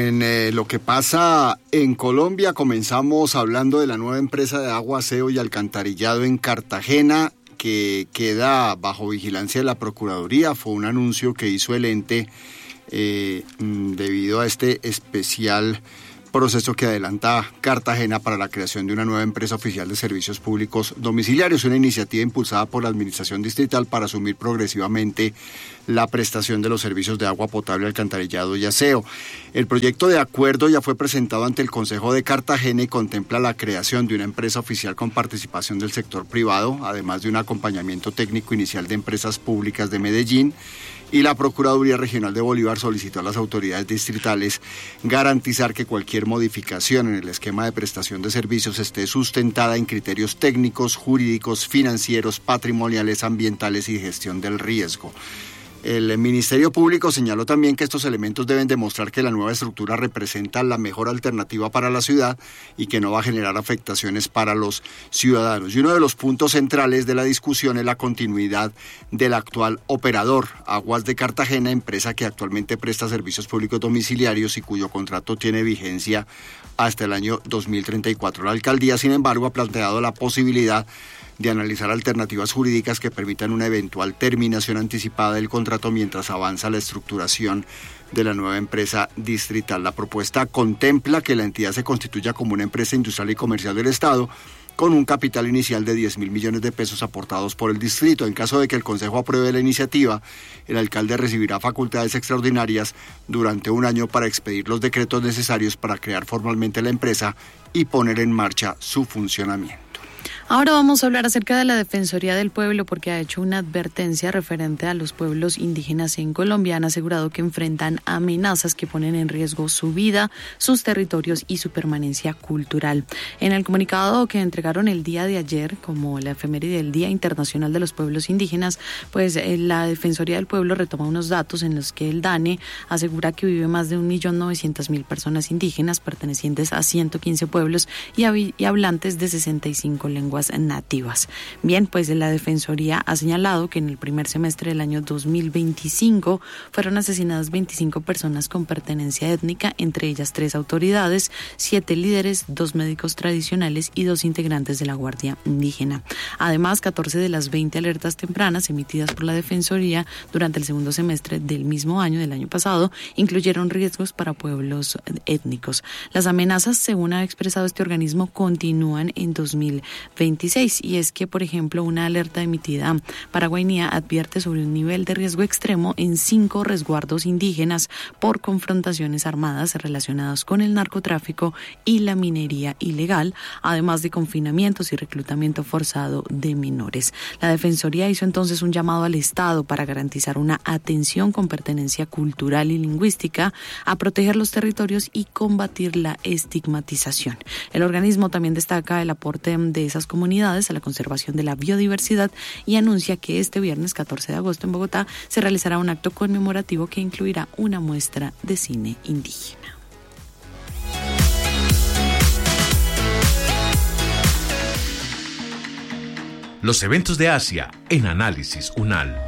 En lo que pasa en Colombia, comenzamos hablando de la nueva empresa de agua, aseo y alcantarillado en Cartagena, que queda bajo vigilancia de la Procuraduría. Fue un anuncio que hizo el ente debido a este especial proceso que adelanta Cartagena para la creación de una nueva empresa oficial de servicios públicos domiciliarios, una iniciativa impulsada por la Administración Distrital para asumir progresivamente la prestación de los servicios de agua potable, alcantarillado y aseo. El proyecto de acuerdo ya fue presentado ante el Consejo de Cartagena y contempla la creación de una empresa oficial con participación del sector privado, además de un acompañamiento técnico inicial de empresas públicas de Medellín. Y la Procuraduría Regional de Bolívar solicitó a las autoridades distritales garantizar que cualquier modificación en el esquema de prestación de servicios esté sustentada en criterios técnicos, jurídicos, financieros, patrimoniales, ambientales y de gestión del riesgo. El Ministerio Público señaló también que estos elementos deben demostrar que la nueva estructura representa la mejor alternativa para la ciudad y que no va a generar afectaciones para los ciudadanos. Y uno de los puntos centrales de la discusión es la continuidad del actual operador, Aguas de Cartagena, empresa que actualmente presta servicios públicos domiciliarios y cuyo contrato tiene vigencia hasta el año 2034. La alcaldía, sin embargo, ha planteado la posibilidad de analizar alternativas jurídicas que permitan una eventual terminación anticipada del contrato mientras avanza la estructuración de la nueva empresa distrital. La propuesta contempla que la entidad se constituya como una empresa industrial y comercial del Estado con un capital inicial de 10.000 millones de pesos aportados por el distrito. En caso de que el Consejo apruebe la iniciativa, el alcalde recibirá facultades extraordinarias durante un año para expedir los decretos necesarios para crear formalmente la empresa y poner en marcha su funcionamiento. Ahora vamos a hablar acerca de la Defensoría del Pueblo porque ha hecho una advertencia referente a los pueblos indígenas en Colombia. Han asegurado que enfrentan amenazas que ponen en riesgo su vida, sus territorios y su permanencia cultural. En el comunicado que entregaron el día de ayer, como la efeméride del Día Internacional de los Pueblos Indígenas, pues la Defensoría del Pueblo retoma unos datos en los que el DANE asegura que vive más de 1.900.000 personas indígenas pertenecientes a 115 pueblos y hablantes de 65 lenguas nativas. Bien, pues la Defensoría ha señalado que en el primer semestre del año 2025 fueron asesinadas 25 personas con pertenencia étnica, entre ellas 3 autoridades, 7 líderes, 2 médicos tradicionales y 2 integrantes de la Guardia Indígena. Además, 14 de las 20 alertas tempranas emitidas por la Defensoría durante el segundo semestre del mismo año, del año pasado, incluyeron riesgos para pueblos étnicos. Las amenazas, según ha expresado este organismo, continúan en 2026 y es que, por ejemplo, una alerta emitida para Guainía advierte sobre un nivel de riesgo extremo en 5 resguardos indígenas por confrontaciones armadas relacionadas con el narcotráfico y la minería ilegal, además de confinamientos y reclutamiento forzado de menores. La Defensoría hizo entonces un llamado al Estado para garantizar una atención con pertenencia cultural y lingüística, a proteger los territorios y combatir la estigmatización. El organismo también destaca el aporte de esas comunidades a la conservación de la biodiversidad y anuncia que este viernes 14 de agosto en Bogotá se realizará un acto conmemorativo que incluirá una muestra de cine indígena. Los eventos de Asia en Análisis UNAL.